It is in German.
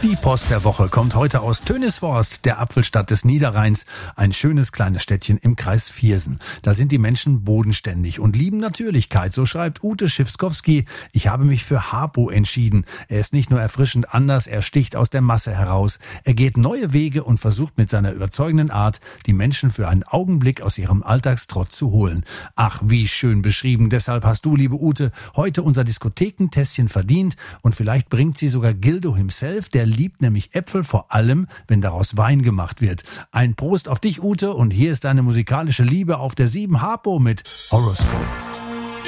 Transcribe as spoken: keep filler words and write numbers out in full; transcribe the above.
Die Post der Woche kommt heute aus Tönisvorst, der Apfelstadt des Niederrheins, ein schönes kleines Städtchen im Kreis Viersen. Da sind die Menschen bodenständig und lieben Natürlichkeit, so schreibt Ute Schiffskowski. Ich habe mich für Harpo entschieden. Er ist nicht nur erfrischend anders, er sticht aus der Masse heraus. Er geht neue Wege und versucht mit seiner überzeugenden Art, die Menschen für einen Augenblick aus ihrem Alltagstrott zu holen. Ach, wie schön beschrieben. Deshalb hast du, liebe Ute, heute unser Diskothekentässchen verdient und vielleicht bringt sie sogar Gildo himself, der liebt nämlich Äpfel, vor allem, wenn daraus Wein gemacht wird. Ein Prost auf dich, Ute, und hier ist deine musikalische Liebe auf der sieben Harpo mit Horoscope.